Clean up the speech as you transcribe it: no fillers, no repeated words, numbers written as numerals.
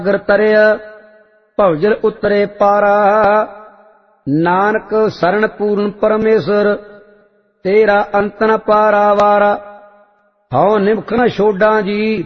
ਸਾਗਰ ਤਰਿਆ ਭਵਜਲ ਉਤਰੇ ਪਾਰਾ। ਨਾਨਕ ਸਰਣ ਪੂਰਨ ਪਰਮੇਸ਼ਰ ਤੇਰਾ ਅੰਤ ਨ ਪਾਰਾ ਵਾਰਾ। ਹਉ ਨਿਮਖ ਨ ਛੋਡਾਂ ਜੀ